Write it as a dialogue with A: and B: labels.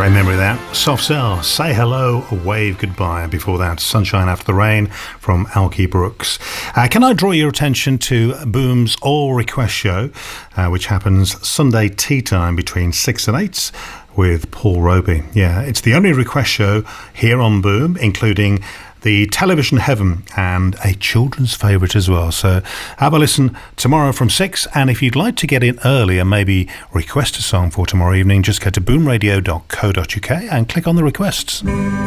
A: Great memory of that. Soft Cell, Say Hello, Wave Goodbye. And before that, Sunshine After the Rain from Alkie Brooks. Can I draw your attention to Boom's All Request Show, which happens Sunday tea time between 6 and 8 with Paul Roby. Yeah, it's the only request show here on Boom, including the Television Heaven and a children's favourite as well. So have a listen tomorrow from 6, and if you'd like to get in early and maybe request a song for tomorrow evening, just go to boomradio.co.uk and click on the requests.